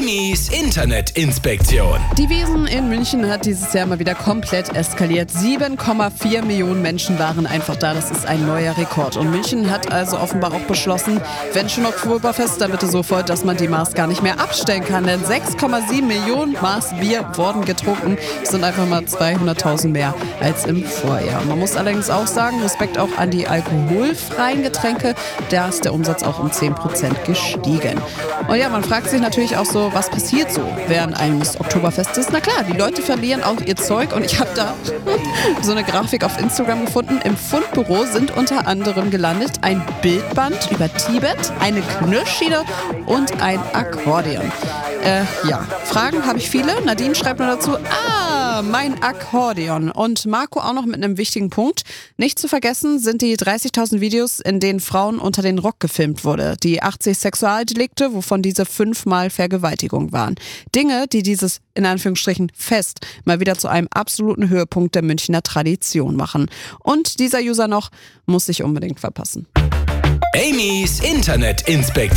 Amy's Internetinspektion. Die Wiesn in München hat dieses Jahr mal wieder komplett eskaliert. 7,4 Millionen Menschen waren einfach da. Das ist ein neuer Rekord. Und München hat also offenbar auch beschlossen, wenn schon Oktoberfest, dann bitte sofort, dass man die Maß gar nicht mehr abstellen kann. Denn 6,7 Millionen Maß Bier wurden getrunken. Das sind einfach mal 200.000 mehr als im Vorjahr. Man muss allerdings auch sagen, Respekt auch an die alkoholfreien Getränke. Da ist der Umsatz auch um 10% gestiegen. Und ja, man fragt sich natürlich auch so, was passiert so während eines Oktoberfestes? Na klar, die Leute verlieren auch ihr Zeug und ich habe da so eine Grafik auf Instagram gefunden. Im Fundbüro sind unter anderem gelandet ein Bildband über Tibet, eine Knirschschiene und ein Akkordeon. Fragen habe ich viele. Nadine schreibt nur dazu, mein Akkordeon. Und Marco auch noch mit einem wichtigen Punkt. Nicht zu vergessen sind die 30.000 Videos, in denen Frauen unter den Rock gefilmt wurde. Die 80 Sexualdelikte, wovon diese 5-mal Vergewaltigung waren. Dinge, die dieses, in Anführungsstrichen, Fest mal wieder zu einem absoluten Höhepunkt der Münchner Tradition machen. Und dieser User noch, muss sich unbedingt verpassen. Amy's Internetinspektion.